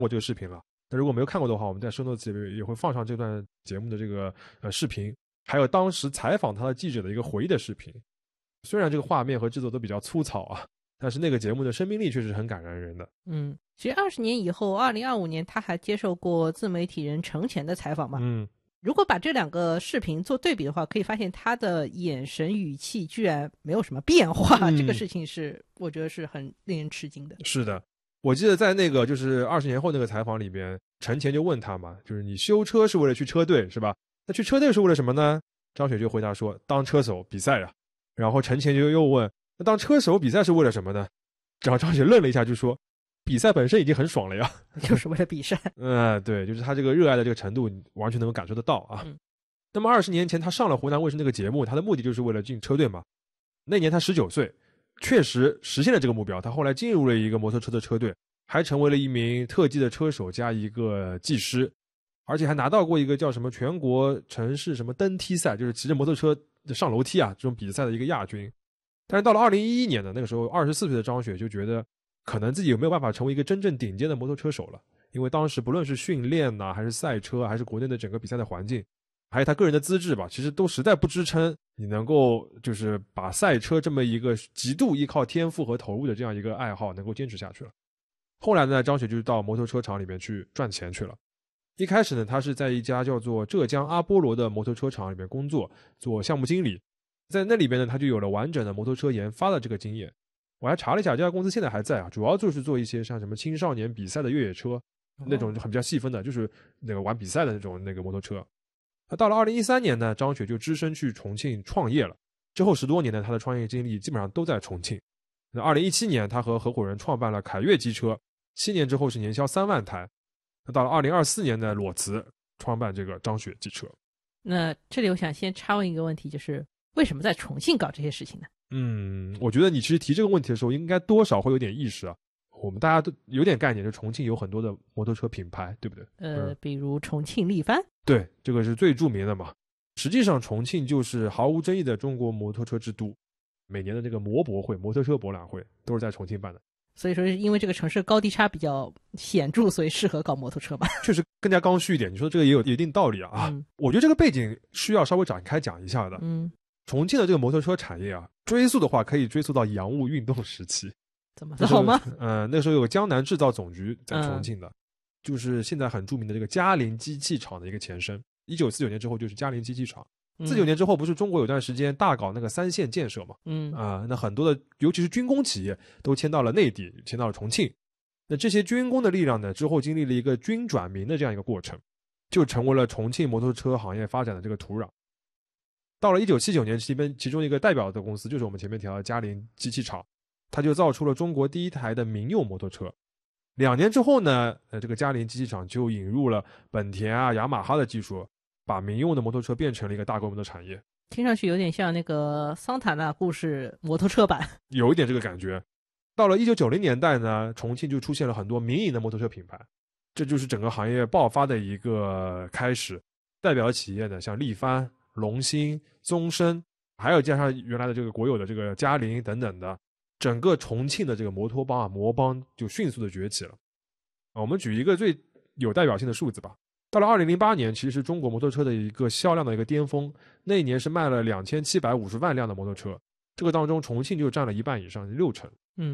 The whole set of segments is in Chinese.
过这个视频了。那如果没有看过的话，我们在show notes里也会放上这段节目的这个视频，还有当时采访他的记者的一个回忆的视频。虽然这个画面和制作都比较粗糙啊，但是那个节目的生命力确实很感染人的。 其实20年以后，2025年他还接受过自媒体人程前的采访嘛。如果把这两个视频做对比的话，可以发现他的眼神语气居然没有什么变化，这个事情是我觉得是很令人吃惊的。 是的，我记得在那个就是20年后那个采访里边，程前就问他嘛，就是你修车是为了去车队是吧？那去车队是为了什么呢？张雪就回答说，当车手比赛啊。然后程前就又问，那当车手比赛是为了什么呢？然后张雪愣了一下就说，比赛本身已经很爽了呀， 就是为了比赛。 对，就是他这个热爱的这个程度完全能够感受得到啊。那么20年前他上了湖南卫视那个节目，他的目的就是为了进车队嘛。那年他19岁，确实实现了这个目标，他后来进入了一个摩托车的车队，还成为了一名特技的车手加一个技师，而且还拿到过一个叫什么全国城市什么登梯赛，就是骑着摩托车上楼梯啊这种比赛的一个亚军。但是到了2011年呢，那个时候24岁的张雪就觉得可能自己有没有办法成为一个真正顶尖的摩托车手了，因为当时不论是训练啊，还是赛车，还是国内的整个比赛的环境，还有他个人的资质吧，其实都实在不支撑你能够就是把赛车这么一个极度依靠天赋和投入的这样一个爱好能够坚持下去了。后来呢，张雪就到摩托车厂里面去赚钱去了。一开始呢，他是在一家叫做浙江阿波罗的摩托车厂里面工作，做项目经理。在那里边呢，他就有了完整的摩托车研发的这个经验。我还查了一下，这家公司现在还在啊，主要就是做一些像什么青少年比赛的越野车，那种很比较细分的，就是那个玩比赛的那个摩托车。那到了2013年呢，张雪就只身去重庆创业了。之后10多年呢，他的创业经历基本上都在重庆。那2017年，他和合伙人创办了凯越机车，7年之后是年销3万台。那到了2024年呢，裸辞创办这个张雪机车。 那这里我想先插问一个问题，就是为什么在重庆搞这些事情呢？ 我觉得你其实提这个问题的时候，应该多少会有点意识啊。我们大家都有点概念，就重庆有很多的摩托车品牌，对不对？ 比如重庆力帆。 对，这个是最著名的嘛。实际上，重庆就是毫无争议的中国摩托车之都。每年的这个摩博会、摩托车博览会都是在重庆办的。 所以说，因为这个城市高低差比较显著，所以适合搞摩托车嘛。 确实更加刚需一点，你说这个也有一定道理啊。我觉得这个背景需要稍微展开讲一下的。重庆的这个摩托车产业啊，追溯的话可以追溯到洋务运动时期。 怎么好吗？ 那时候有个江南制造总局在重庆的，就是现在很著名的这个嘉陵机器厂的一个前身。1949年之后就是嘉陵机器厂。49年之后不是中国有段时间大搞那个3线建设嘛？那很多的尤其是军工企业都迁到了内地，迁到了重庆。那这些军工的力量呢，之后经历了一个军转民的这样一个过程，就成为了重庆摩托车行业发展的这个土壤。到了1979年，其中一个代表的公司就是我们前面提到的嘉陵机器厂，它就造出了中国第一台的民用摩托车。2年之后呢，这个嘉陵机器厂就引入了本田啊、雅马哈的技术，把民用的摩托车变成了一个大规模的产业。 听上去有点像那个桑塔纳故事摩托车版， 有一点这个感觉。到了1990年代呢，重庆就出现了很多民营的摩托车品牌，这就是整个行业爆发的一个开始。代表企业呢，像力帆、龙兴、宗申，还有加上原来的这个国有的这个嘉陵等等的，整个重庆的这个摩托帮啊、摩帮就迅速的崛起了。我们举一个最有代表性的数字吧。到了2008年，其实是中国摩托车的一个销量的一个巅峰，那一年是卖了2750万辆的摩托车，这个当中重庆就占了一半以上，60%。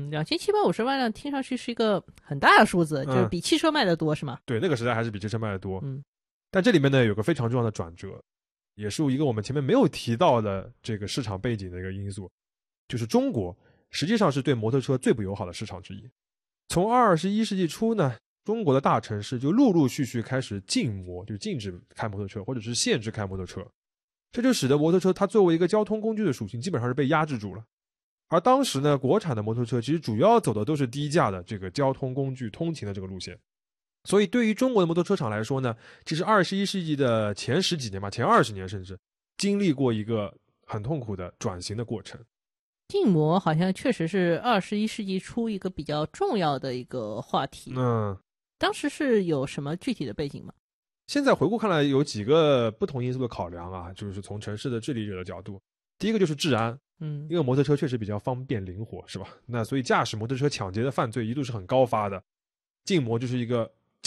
2750万辆听上去是一个很大的数字，就是比汽车卖的多是吗？ 对，那个时代还是比汽车卖的多。但这里面呢有个非常重要的转折，也是一个我们前面没有提到的这个市场背景的一个因素，就是中国实际上是对摩托车最不友好的市场之一。从21世纪初呢，中国的大城市就陆陆续续开始禁摩，就禁止开摩托车，或者是限制开摩托车，这就使得摩托车它作为一个交通工具的属性基本上是被压制住了。而当时呢，国产的摩托车其实主要走的都是低价的这个交通工具通勤的这个路线。所以对于中国的摩托车厂来说呢，其实21世纪的前10几年吧，前20年甚至经历过一个很痛苦的转型的过程。 禁摩好像确实是21世纪初一个比较重要的一个话题。当时是有什么具体的背景吗？ 现在回顾看来有几个不同因素的考量啊，就是从城市的治理者的角度，第一个就是治安。因为摩托车确实比较方便灵活，是吧？那所以驾驶摩托车抢劫的犯罪一度是很高发的，禁摩就是一个